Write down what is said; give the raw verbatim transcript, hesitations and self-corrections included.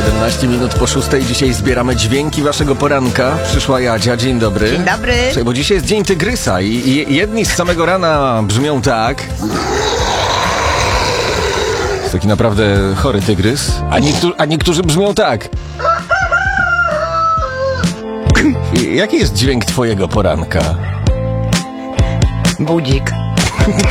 siedemnaście minut po szóstej. Dzisiaj zbieramy dźwięki waszego poranka. Przyszła Jadzia, dzień dobry. Dzień dobry. Słuchaj, bo dzisiaj jest dzień tygrysa i, i jedni z samego rana brzmią tak. Jest taki naprawdę chory tygrys. A, niektó- a niektórzy brzmią tak. I jaki jest dźwięk twojego poranka? Budzik.